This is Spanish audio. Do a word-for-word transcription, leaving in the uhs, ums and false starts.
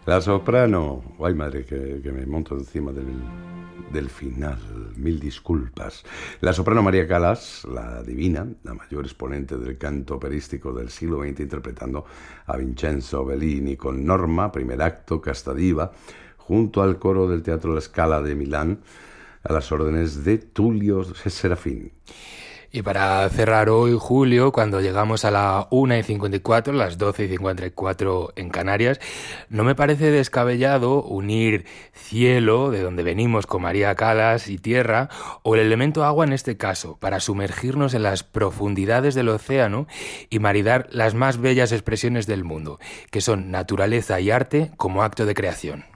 La soprano, ay madre, que, que me monto encima del, del final, mil disculpas. La soprano María Callas, la divina, la mayor exponente del canto operístico del siglo veinte, interpretando a Vincenzo Bellini con Norma, primer acto, Casta Diva, junto al coro del Teatro La Scala de Milán, a las órdenes de Tullio Serafín. Y para cerrar hoy, Julio, cuando llegamos a la una y cincuenta y cuatro, las doce y cincuenta y cuatro en Canarias, no me parece descabellado unir cielo, de donde venimos con María Callas, y tierra, o el elemento agua en este caso, para sumergirnos en las profundidades del océano y maridar las más bellas expresiones del mundo, que son naturaleza y arte como acto de creación.